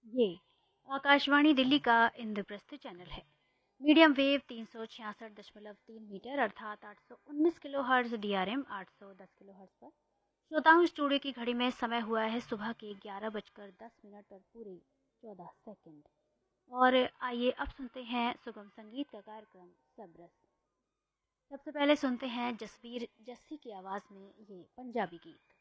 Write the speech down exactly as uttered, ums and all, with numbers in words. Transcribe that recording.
ये आकाशवाणी दिल्ली का इंद्रप्रस्थ चैनल है। मीडियम वेव तीन सौ छियासठ दशमलव तीन मीटर अर्थात आठ सौ उन्नीस kilo hertz D R M आठ सौ दस किलो हर्ज पर। श्रोताओं, स्टूडियो की घड़ी में समय हुआ है सुबह के ग्यारह बजकर दस मिनट और पूरे चौदह सेकंड। और आइए अब सुनते हैं सुगम संगीत का कार्यक्रम सबरस। सबसे पहले सुनते हैं जसवीर जस्सी की आवाज़ में ये पंजाबी गीत।